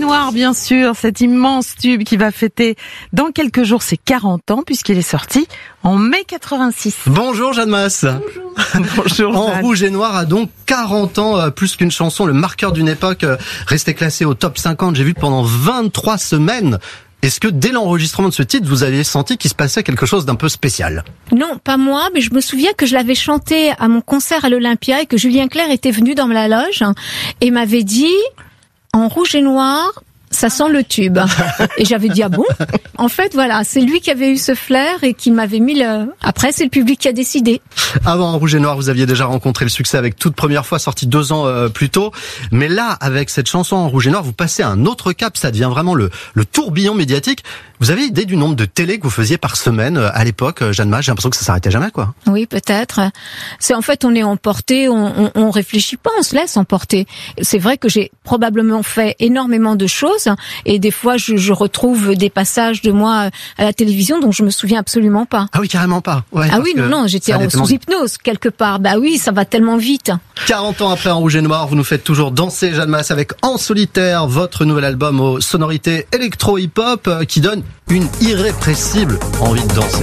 Noir, bien sûr, cet immense tube qui va fêter dans quelques jours ses 40 ans, puisqu'il est sorti en mai 86. Bonjour Jeanne Masse. Bonjour. Bonjour. En Rouge et Noir a donc 40 ans, plus qu'une chanson, le marqueur d'une époque, resté classé au top 50, j'ai vu pendant 23 semaines. Est-ce que dès l'enregistrement de ce titre, vous avez senti qu'il se passait quelque chose d'un peu spécial? Non, pas moi, mais je me souviens que je l'avais chanté à mon concert à l'Olympia et que Julien Clerc était venu dans la loge et m'avait dit « En Rouge et Noir, ça sent le tube ». Et j'avais dit « Ah bon ?» En fait, voilà, c'est lui qui avait eu ce flair et qui m'avait mis le... Après, c'est le public qui a décidé. Avant En Rouge et Noir, vous aviez déjà rencontré le succès avec Toute Première Fois, sorti 2 ans plus tôt. Mais là, avec cette chanson En Rouge et Noir, vous passez à un autre cap, ça devient vraiment le tourbillon médiatique. Vous avez idée du nombre de télé que vous faisiez par semaine à l'époque, Jeanne Masse? J'ai l'impression que ça s'arrêtait jamais, quoi. Oui, peut-être. C'est en fait, on est emporté, on réfléchit pas, on se laisse emporter. C'est vrai que j'ai probablement fait énormément de choses et des fois, je retrouve des passages de moi à la télévision dont je me souviens absolument pas. Ah oui, carrément pas. Ouais, ah oui, non, j'étais sous hypnose quelque part. Bah oui, ça va tellement vite. 40 ans après En Rouge et Noir, vous nous faites toujours danser, Jeanne Masse, avec En Solitaire, votre nouvel album aux sonorités électro-hip-hop qui donne une irrépressible envie de danser.